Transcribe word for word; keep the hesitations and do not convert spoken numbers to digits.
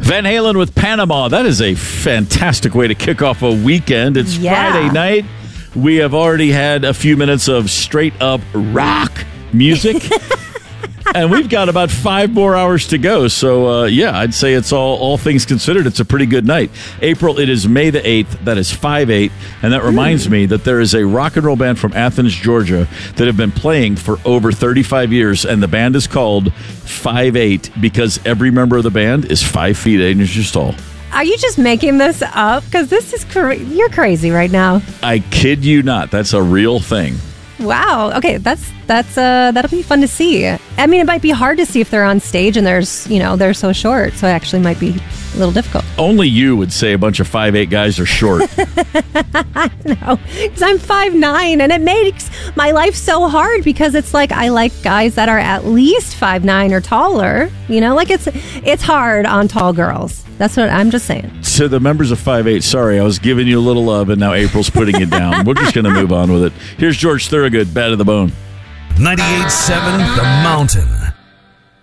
Van Halen with Panama. That is a fantastic way to kick off a weekend. It's Yeah. Friday night. We have already had a few minutes of straight up rock music. And we've got about five more hours to go. So, uh, yeah, I'd say it's all all things considered, it's a pretty good night. April, it is May the eighth. That is five eight. And that reminds me that there is a rock and roll band from Athens, Georgia that have been playing for over thirty-five years. And the band is called five eight because every member of the band is five feet eight inches tall. Are you just making this up? Because this is cra- you're crazy right now. I kid you not. That's a real thing. Wow. Okay, that's that's uh that'll be fun to see. I mean, it might be hard to see if they're on stage and there's you know they're so short, so it actually might be a little difficult. Only you would say a bunch of five eight guys are short. No, because I'm five nine, and it makes my life so hard because it's like I like guys that are at least five nine or taller. You know, like it's it's hard on tall girls. That's what I'm just saying. To the members of five eight, sorry, I was giving you a little love, and now April's putting it down. We're just going to move on with it. Here's George Thorogood, Bad to the Bone. ninety-eight point seven The Mountain.